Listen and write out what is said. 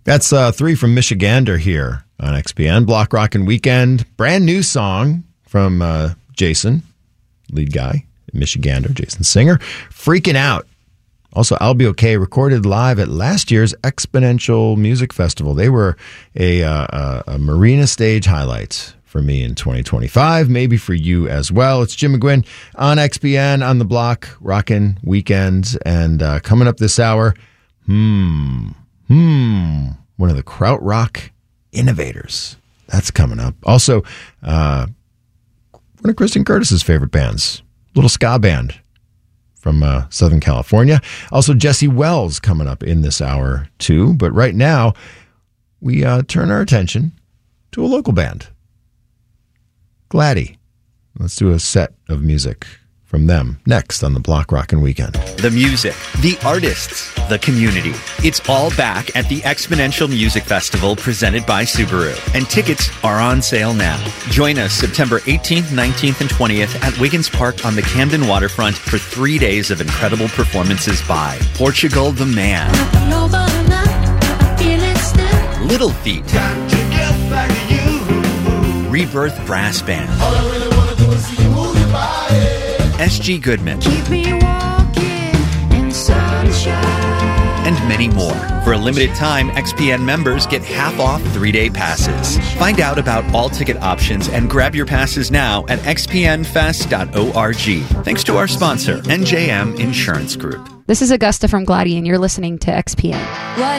That's 3 from Michigander here on XPN. Block Rockin' Weekend. Brand new song from Jason, lead guy, Michigander, Jason Singer. Freaking Out. Also, I'll Be Okay, recorded live at last year's Exponential Music Festival. They were a Marina stage highlight for me in 2025, maybe for you as well. It's Jim McGuinn on XPN, on the Block Rockin' Weekends. And coming up this hour, one of the krautrock innovators. That's coming up. Also, one of Kristen Curtis's favorite bands, little ska band from Southern California. Also, Jesse Wells coming up in this hour, too. But right now, we turn our attention to a local band, Gladdy. Let's do a set of music from them next on the Block Rockin' Weekend. The music, the artists, the community. It's all back at the Exponential Music Festival presented by Subaru. And tickets are on sale now. Join us September 18th, 19th, and 20th at Wiggins Park on the Camden waterfront for 3 days of incredible performances by Portugal the Man, Little Feat, Rebirth Brass Band, SG Goodman, Keep me walking in sunshine, and many more. For a limited time, XPN members get half off 3-day passes. Find out about all ticket options and grab your passes now at xpnfest.org. Thanks to our sponsor, NJM Insurance Group. This is Augusta from Gladdy, and you're listening to XPN.